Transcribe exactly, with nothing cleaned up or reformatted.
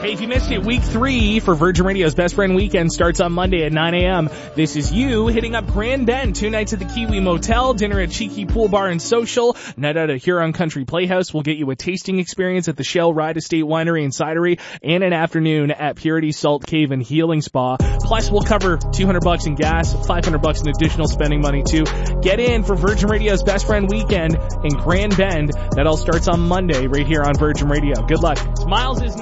Hey, if you missed it, week three for Virgin Radio's Best Friend Weekend starts on Monday at nine a.m. This is you hitting up Grand Bend, two nights at the Kiwi Motel, dinner at Cheeky Pool Bar and Social, night out at Huron Country Playhouse. We'll get you a tasting experience at the Shell Ride Estate Winery and Cidery, and an afternoon at Purity Salt Cave and Healing Spa. Plus, we'll cover two hundred bucks in gas, five hundred bucks in additional spending money too. Get in for Virgin Radio's Best Friend Weekend in Grand Bend. That all starts on Monday right here on Virgin Radio. Good luck. Miles is